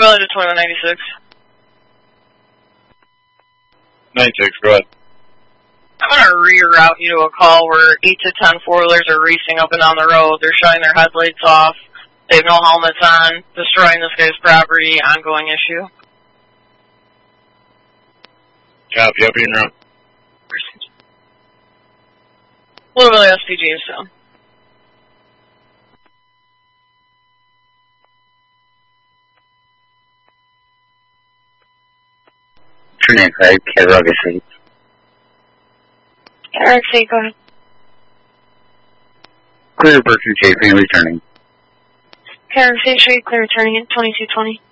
Valley to 2196. 96, go ahead. I'm going to reroute you to a call where 8 to 10 four-wheelers are racing up and down the road. They're shutting their headlights off. They have no helmets on, destroying this guy's property, ongoing issue. Copy, up in route. Little Valley SPG, so. Trinity 5, Cattaraugus 8. Cattaraugus 8, go ahead. Clear Berkshire Chafing, returning. Cattaraugus 8, clear returning at 2220.